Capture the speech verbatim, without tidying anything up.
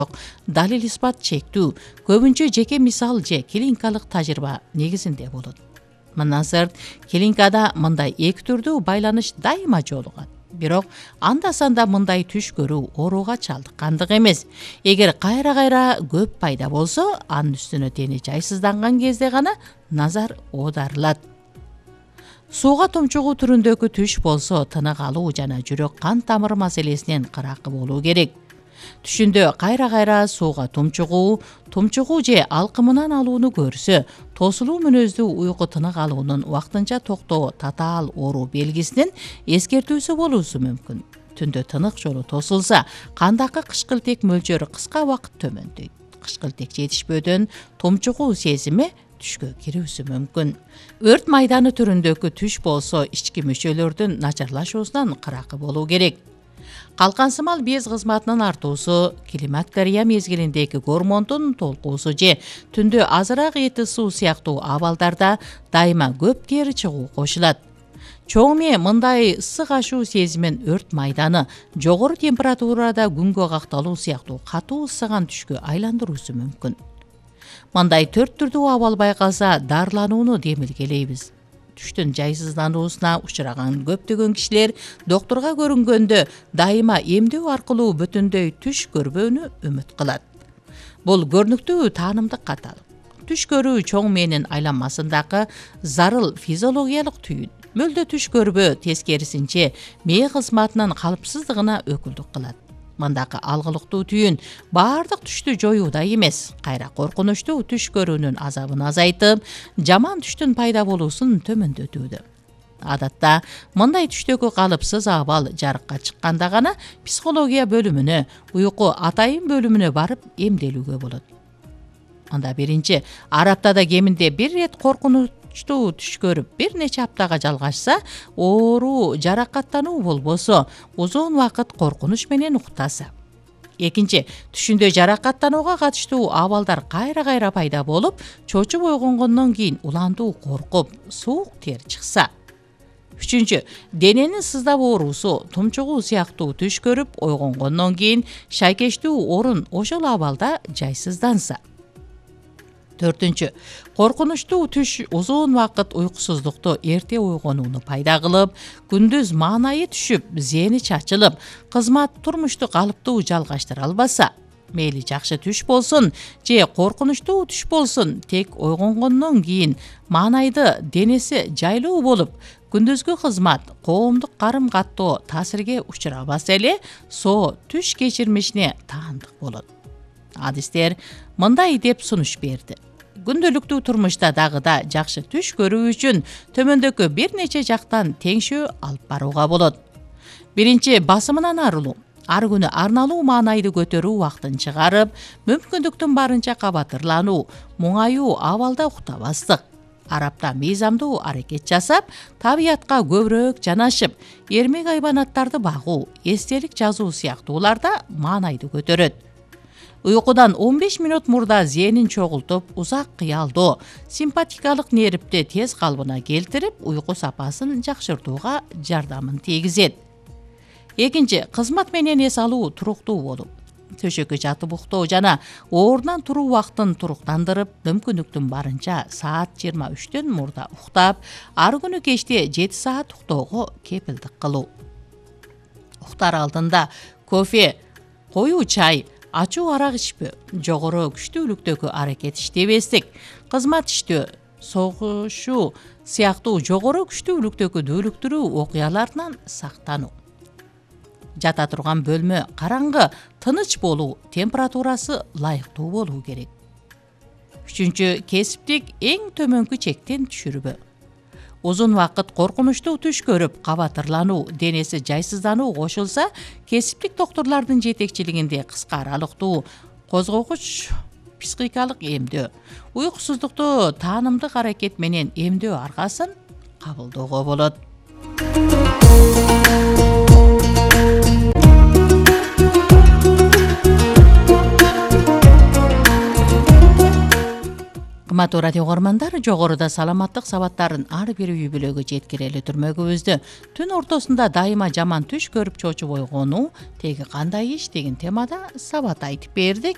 далил испат чектүү, көбүнчө жеке мисал же клиникалык тажрыйба негизинде болот. Мындан сырт, клиникада мындай эки түрдүү байланыш дайыма жолугат. Бирок анда-санда мындай түш көрүү ооруга чалдыккандык эмес. Эгер кайра-кайра көп пайда болсо, анын үстүнө тени жайсызданган кезде гана назар оодарылат. Сууга тумчугуу түрүндөгү түш болсо, тынык алуу жана жүрөк кан тамыр маселесинен кыракы болуу керек. Түшүндө кайра-кайра сууга тумчугуу, тумчугуу же алкымынан алууну көрсө, тосулуу мүнөздүү уйку тынык алуунун убактынча токтоо татаал оору белгисинин эскертүүсү болуусу мүмкүн. Түндө тынык жолу тосулса, кандагы кышкылтек мөлчөрү кыска убакыт төмөндөйт. Кышкылтек жетишпөөдөн тумчугуу сезими түшкө кирүүсү мүмкүн. Өрт майданы түрүндөгү түш болсо, ички мүчөлөрдүн начарлашуусунан кыракы болуу керек. Калкансымал без кызматынын артуусу, климактерия мезгилиндеги гормондун толкуусу же түндө азыраак эти суу сыяктуу абалдарда дайыма көп тери чыгуу кошулат. Чоң мээ мындай ысык ашуу сезимин өрт майданы жогору температурада күнгө какталуу сыяктуу катуу ысыган түшкө айландыруусу мүмкүн. Мындай төрт түрдүү абал байкалса, дарыланууну демилгелейбиз. Түштүн жайсыздануусуна учураган көптөгөн кишилер доктурга көрүнгөндө дайыма эмдөө аркылуу бүтүндөй түш көрбөөнү үмүт кылат. Бул көрүнүктүү таанымдык каталык. Түш көрүү чоң мээнин айланмасындагы зарыл физиологиялык түйүн. Мөлдө түш көрбөө тескерисинче мээ кызматынын калыпсыздыгына өкүлдүк кылат. Мындагы алгылыктуу түйүн баардык түштү жоюуда эмес, кайра коркунучтуу түш көрүүнүн азабын азайтып, жаман түштүн пайда болуусун төмөндөтүүдө. Адатта мындай түштөгү калыпсыз абал жарыкка чыкканда гана психология бөлүмүнө, уйку атайын бөлүмүнө барып эмделүүгө болот. Анда биринчи, ар аптада кеминде бир рет коркунуч түш көрүп, бир нече аптага жалгашса, оору жаракаттануу болбосо, узун убакыт коркунуч менен уктаса. Экинчи, түшүндө жаракаттанууга катыштуу абалдар кайра-кайра пайда болуп, чочуп ойгонгондон кийин уландуу коркуп, суук тер чыкса. Үчүнчү, дененин сыздап оорусу, тумчугуу сыяктуу түш көрүп, ойгонгондон кийин шайкештүү орун ошол абалда жайсызданса. Төртүнчү, коркунучтуу түш узун убакыт уйкусуздукту эрте ойгонууну пайда кылып, күндүз маанайы түшүп, зээни чачылып, кызмат турмушту калыптуу жалгаштыра албаса, мейли жакшы түш болсун же коркунучтуу түш болсун, тек ойгонгондон кийин маанайды денеси жайлуу болуп, күндүзгү кызмат, коомдук карым каттоо таасирге учурабаса эле, соо түш кечирмишине таандык болот. Адистер мындай деп сунуш берди. Күндөлүктүү турмушта дагы да жакшы түш көрүү үчүн төмөндөгү бир нече жактан теңшөө алып барууга болот. Биринчи, басымынан арылуу. Ар күнү арналуу маанайды көтөрүү убактын чыгарып, мүмкүндүктүн барынча кабатырлануу, муңаюу абалда уктабастык. Ар апта мыйзамдуу аракет жасап, табиятка көбүрөөк жанашып, эрмек айбанаттарды багуу, эстелик жазуу сыяктууларда маанайды көтөрөт. Уйкудан он беш мүнөт мурда зээнин чогултуп, узак кыялдоо, симпатикалык нервти тез калыбына келтирип, уйку сапасын жакшыртууга жардамын тийгизет. Экинчи, кызмат менен эс алуу туруктуу болуу. Төшөккө жатып уктоо жана ордунан туруу убактын туруктандырып, мүмкүндүктүн барынча саат жыйырма үчтөн мурда уктап, ар күнү кечте жети саат уктоого кепилдик кылуу. Уктар алдында кофе, коюу чай, ачуу арак ичпөө, жогору күчтүүлүктөгү аракет иштебестик, кызмат иштөө, согушуу сыяктуу жогору күчтүүлүктөгү дүүлүктүрүү окуяларынан сактануу. Жата турган бөлмө караңгы, тыныч болуу, температурасы ылайыктуу болуу керек. Үчүнчү, кесиптик эң төмөнкү чектен түшүрбөө. Узун убакыт коркунучтуу түш көрүп, кабатырлануу, денеси жайсыздануу кошулса, кесиптик доктурлардын жетекчилигинде кыска аралыктуу козгогуч психикалык эмдөө, уйкусуздукту таанымдык аракет менен эмдөө аргасын кабылдоого болот. Кымбаттуу радио угармандар, жогоруда саламаттык сабаттарын ар бир үй бүлөгө жеткирели түрмөгүбүздү түн ортосунда дайыма жаман түш көрүп чочуп ойгонуу теги кандай иш деген темада сабат айтып бердик.